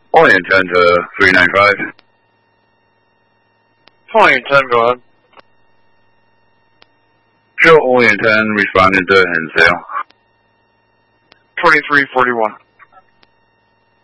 Orient 10 to 395. Orient 10, go ahead. Show Orient 10 responding to Hinsdale. 2341.